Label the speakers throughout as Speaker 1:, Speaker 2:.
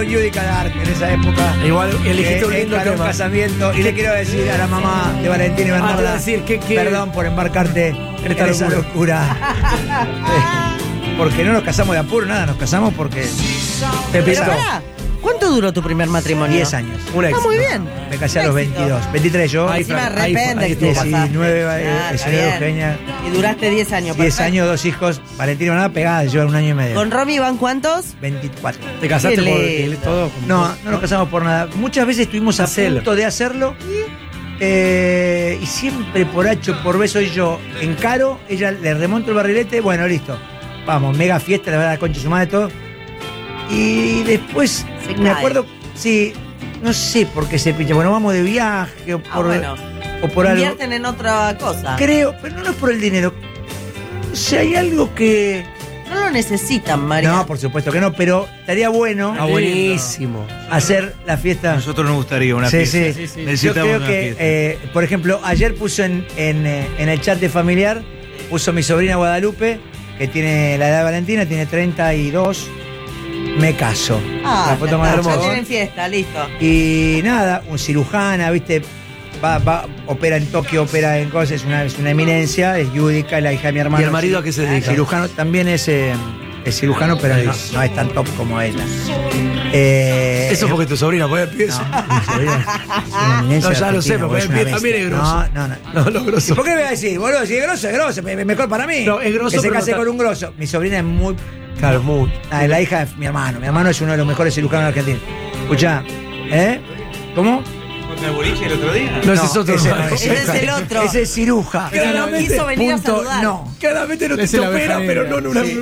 Speaker 1: con Yudica Dark en esa época.
Speaker 2: Igual elegiste un lindo
Speaker 1: encaró un
Speaker 2: tema.
Speaker 1: casamiento. Y le quiero decir a la mamá de Valentín y
Speaker 2: te iba a
Speaker 1: Bernarda,
Speaker 2: decir,
Speaker 1: perdón por embarcarte en
Speaker 2: esta
Speaker 1: esa locura. Porque no nos casamos de apuro, nada, nos casamos porque
Speaker 2: Te
Speaker 3: Pero
Speaker 2: pisó.
Speaker 3: pará, ¿cuánto duró tu primer matrimonio?
Speaker 1: 10 años.
Speaker 2: Un
Speaker 3: Está
Speaker 2: éxito.
Speaker 3: muy bien.
Speaker 1: Me casé a los
Speaker 3: Un éxito.
Speaker 1: 22. 23 yo.
Speaker 2: Ahí,
Speaker 3: Encima
Speaker 2: Frank,
Speaker 3: de
Speaker 2: ahí
Speaker 3: repente
Speaker 2: ahí
Speaker 3: que
Speaker 2: estuvo.
Speaker 1: 19
Speaker 3: Ah,
Speaker 1: el
Speaker 3: está
Speaker 1: señor
Speaker 3: bien.
Speaker 1: Eugenia.
Speaker 3: Y duraste 10 años.
Speaker 1: 10
Speaker 3: perfecto.
Speaker 1: años, 2 hijos. Valentín y Bernarda pegadas, llevan un año y medio.
Speaker 3: ¿Con Romy van cuántos?
Speaker 1: 24.
Speaker 2: ¿Te casaste
Speaker 3: Qué lindo.
Speaker 2: por todo?
Speaker 1: No, no nos casamos por nada. Muchas veces estuvimos a
Speaker 2: Hacelo.
Speaker 1: punto de hacerlo. Y siempre por H, por B soy yo. Encaro, ella le remonto el barrilete. Bueno, listo. Vamos, mega fiesta, la verdad, la concha de su madre, todo. Y después,
Speaker 3: Se
Speaker 1: me
Speaker 3: cae.
Speaker 1: acuerdo, sí, no sé por qué se pincha. Bueno, vamos de viaje o por,
Speaker 3: Bueno,
Speaker 1: o por algo.
Speaker 3: invierten en otra cosa.
Speaker 1: Creo, pero no es por el dinero. O sea, hay algo que.
Speaker 3: No lo necesitan, María.
Speaker 1: No, por supuesto que no, pero estaría bueno
Speaker 2: Ah, buenísimo.
Speaker 1: hacer la fiesta.
Speaker 4: A nosotros nos gustaría una
Speaker 1: Sí,
Speaker 4: fiesta.
Speaker 1: sí. Yo
Speaker 4: Necesitamos
Speaker 1: creo
Speaker 4: una
Speaker 1: que,
Speaker 4: fiesta.
Speaker 1: por ejemplo, ayer puso en el chat de familiar, puso mi sobrina Guadalupe, que tiene la edad de Valentina, tiene 32. Me caso.
Speaker 3: Ah,
Speaker 1: la foto
Speaker 3: ya
Speaker 1: más
Speaker 3: está, ya
Speaker 1: hermosa.
Speaker 3: tienen fiesta, listo.
Speaker 1: Y nada, un cirujana, ¿viste? Opera en Tokio, opera en cosas, es una eminencia, es Yudica, la hija de mi hermano.
Speaker 2: ¿Y el marido a qué se dedica?
Speaker 1: Cirujano, también es cirujano, pero no es tan top como ella.
Speaker 2: Eso porque tu sobrina puede pie.
Speaker 1: Mi sobrina es una eminencia
Speaker 2: No, ya lo sé,
Speaker 1: argentina,
Speaker 2: pero
Speaker 1: es
Speaker 2: el
Speaker 1: una
Speaker 2: pie también
Speaker 1: bestia.
Speaker 2: es grosso.
Speaker 1: No.
Speaker 2: No, lo
Speaker 1: ¿Y
Speaker 2: grosso.
Speaker 1: por qué me voy a decir, boludo? Si es grosso, mejor para mí.
Speaker 2: No, es grosso,
Speaker 1: que se
Speaker 2: pero
Speaker 1: case
Speaker 2: no
Speaker 1: con un grosso. Mi sobrina es muy.
Speaker 2: Claro, muy.
Speaker 1: La hija de mi hermano. Mi hermano es uno de los mejores cirujanos de Argentina. Escuchá, ¿Cómo?
Speaker 4: ¿Contra el boliche el otro día?
Speaker 2: No, ese es otro.
Speaker 1: ese
Speaker 2: no.
Speaker 1: no,
Speaker 3: Ese es el otro.
Speaker 1: Ese es ciruja.
Speaker 3: Ese no quiso venir a saludar.
Speaker 1: No.
Speaker 2: Claramente no te
Speaker 5: Esa es la
Speaker 2: opera,
Speaker 5: oveja
Speaker 2: pero
Speaker 5: negra.
Speaker 2: no en una.
Speaker 1: Sí,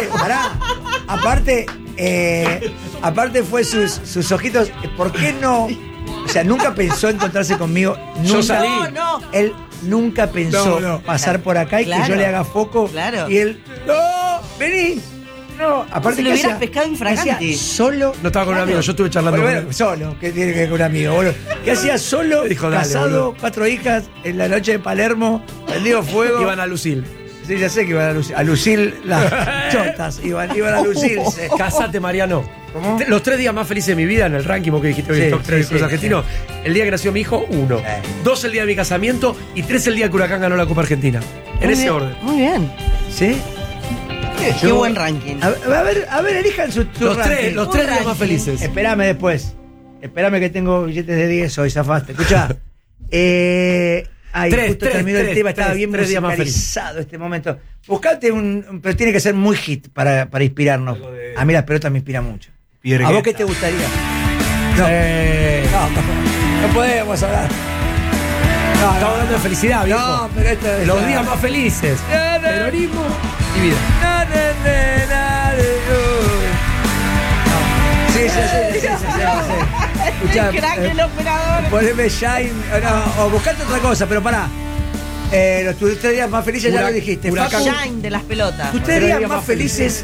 Speaker 1: aparte fue sus ojitos. ¿Por qué no? O sea, nunca pensó encontrarse conmigo. Nunca,
Speaker 2: Yo salí.
Speaker 3: No.
Speaker 1: Él nunca pensó
Speaker 2: No.
Speaker 1: pasar por acá y
Speaker 3: Claro.
Speaker 1: que yo le haga foco.
Speaker 3: Claro.
Speaker 1: Y él, no, vení. No, aparte
Speaker 3: Si lo
Speaker 1: que
Speaker 3: hubieras
Speaker 1: hacía-
Speaker 3: pescado infraganti.
Speaker 1: que hacía solo.
Speaker 2: No estaba con un amigo, yo estuve charlando
Speaker 1: Bueno,
Speaker 2: con él.
Speaker 1: solo, ¿qué tiene que ver con un amigo, boludo? ¿Qué hacía solo,
Speaker 2: Dijo, dale,
Speaker 1: casado,
Speaker 2: boludo.
Speaker 1: 4 hijas, en la noche de Palermo, prendido fuego?
Speaker 2: Iban a Lucil.
Speaker 1: Sí, ya sé que iban a lucir las chotas, iban a lucirse.
Speaker 2: Casate, Mariano.
Speaker 1: ¿Cómo?
Speaker 2: Los 3 días más felices de mi vida en el ranking, vos que dijiste hoy
Speaker 1: Sí,
Speaker 2: el top 3 de
Speaker 1: sí,
Speaker 2: clubes
Speaker 1: sí,
Speaker 2: argentinos. El día que nació mi hijo, 1. 2 el día de mi casamiento y 3 el día que Huracán ganó la Copa Argentina. En
Speaker 3: Muy
Speaker 2: ese
Speaker 3: bien,
Speaker 2: orden.
Speaker 3: Muy bien.
Speaker 1: ¿Sí?
Speaker 3: Qué
Speaker 1: Yo-
Speaker 3: buen ranking.
Speaker 1: A ver, elijan su
Speaker 2: Los
Speaker 1: ranking.
Speaker 2: 3
Speaker 3: Un
Speaker 2: días más
Speaker 3: ranking.
Speaker 2: felices.
Speaker 1: Espérame después. Espérame que tengo billetes de 10 hoy, zafaste. Escuchá.
Speaker 2: Tres,
Speaker 1: Justo
Speaker 2: tres,
Speaker 1: terminó el
Speaker 2: tres,
Speaker 1: tema, estaba
Speaker 2: tres,
Speaker 1: bien
Speaker 2: 3 días más
Speaker 1: musicalizado este momento. Buscate pero tiene que ser muy hit para inspirarnos. A mí las pelotas me inspiran mucho.
Speaker 4: Pierre
Speaker 1: ¿A vos
Speaker 4: Guetta.
Speaker 1: qué te gustaría? No podemos hablar. No,
Speaker 2: Estamos hablando de felicidad, viejo.
Speaker 1: No, pero esto es.
Speaker 2: Los días más felices. Peronismo y vida.
Speaker 1: Sí. Escuchá,
Speaker 3: El crack del operador.
Speaker 1: poneme Shine, o buscate otra cosa, pero pará. Tus 3 días más felices ya lo dijiste.
Speaker 2: Huracán.
Speaker 1: Facu,
Speaker 3: Shine de las pelotas.
Speaker 1: tus 3 días más felices,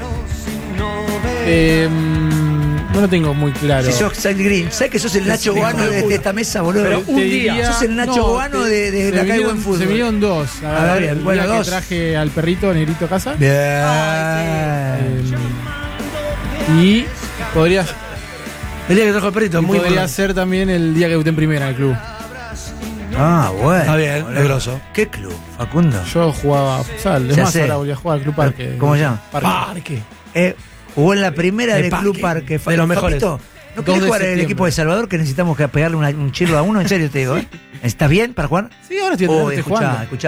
Speaker 5: No lo tengo muy claro.
Speaker 1: si sos Side Green. ¿Sabes que sos el Nacho
Speaker 2: hijo
Speaker 1: Guano
Speaker 2: de
Speaker 1: de
Speaker 2: puta.
Speaker 1: esta mesa, boludo?
Speaker 2: Pero un
Speaker 5: Te
Speaker 2: día.
Speaker 5: diría-
Speaker 1: Sos el Nacho Guano de la calle Buen Fútbol.
Speaker 5: Se vinieron 2.
Speaker 1: A ver,
Speaker 5: el
Speaker 1: bueno,
Speaker 5: día que
Speaker 1: 2.
Speaker 5: traje al perrito negrito a casa.
Speaker 1: Bien.
Speaker 5: Y podría,
Speaker 2: El día que trajo el perrito, muy
Speaker 5: podría
Speaker 2: bueno.
Speaker 5: ser también el día que debuté en primera en el club.
Speaker 1: Ah, bueno.
Speaker 2: Está bien,
Speaker 1: boludo.
Speaker 2: es grosso.
Speaker 1: ¿Qué club, Facundo?
Speaker 5: Yo jugaba futsal. Es
Speaker 1: Ya
Speaker 5: más,
Speaker 1: sé.
Speaker 5: ahora volví a jugar al Club Parque.
Speaker 1: ¿Cómo se llama?
Speaker 5: Parque.
Speaker 2: Parque.
Speaker 1: Jugó en la primera
Speaker 2: De
Speaker 1: del Club
Speaker 2: Parque,
Speaker 1: Parque.
Speaker 2: de los mejores.
Speaker 1: Fapito, ¿no
Speaker 5: 2
Speaker 1: querés
Speaker 5: de
Speaker 1: jugar en el
Speaker 5: septiembre.
Speaker 1: equipo de Salvador que necesitamos que pegarle un chirlo a uno? En serio te digo, ¿eh? ¿Estás bien para jugar?
Speaker 5: Sí, ahora estoy
Speaker 1: Uy,
Speaker 5: jugando.
Speaker 1: escuchá.